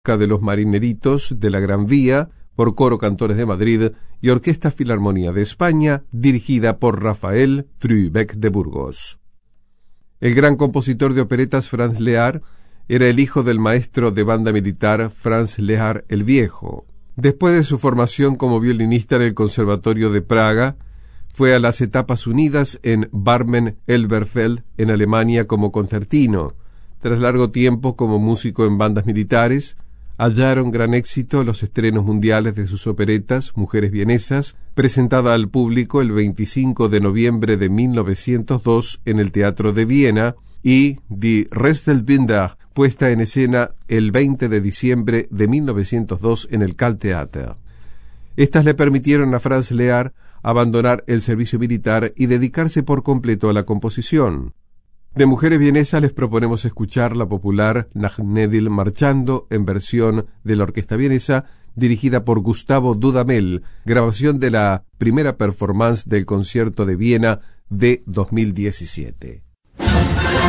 de los Marineritos de la Gran Vía, por Coro Cantores de Madrid y Orquesta Filarmonía de España, dirigida por Rafael Frubeck de Burgos. El gran compositor de operetas Franz Lehár era el hijo del maestro de banda militar Franz Lehár el Viejo. Después de su formación como violinista en el Conservatorio de Praga, fue a las Etapas Unidas en Barmen-Elberfeld, en Alemania, como concertino. Tras largo tiempo como músico en bandas militares, hallaron gran éxito los estrenos mundiales de sus operetas Mujeres vienesas, presentada al público el 25 de noviembre de 1902 en el Teatro de Viena, y Die Restelbinder, puesta en escena el 20 de diciembre de 1902 en el Karl-Theater. Estas le permitieron a Franz Lehár abandonar el servicio militar y dedicarse por completo a la composición. De Mujeres vienesas les proponemos escuchar la popular Nach Nedel marchando en versión de la Orquesta Vienesa, dirigida por Gustavo Dudamel, grabación de la primera performance del Concierto de Viena de 2017.